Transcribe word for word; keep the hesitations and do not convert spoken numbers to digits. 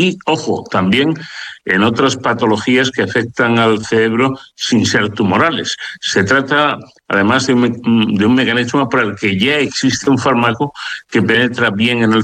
y, ojo, también en otras patologías que afectan al cerebro sin ser tumorales. Se trata, además, de un, de un mecanismo para el que ya existe un fármaco que penetra bien en el